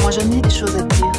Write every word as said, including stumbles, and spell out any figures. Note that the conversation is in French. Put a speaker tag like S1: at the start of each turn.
S1: moi j'en ai des choses à te dire.